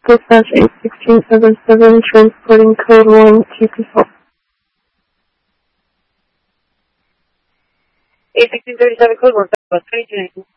Dispatch 81677, transporting code 1 to consult. 81637 code 1, bus 22.